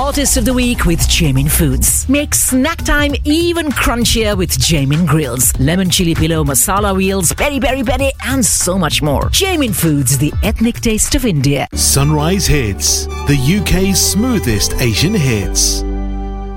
Artist of the Week with Jamin Foods. Make snack time even crunchier with Jamin Grills, lemon chili pillow, masala wheels, peri peri peri, and so much more. Jamin Foods, the ethnic taste of India. Sunrise Hits, the UK's smoothest Asian hits.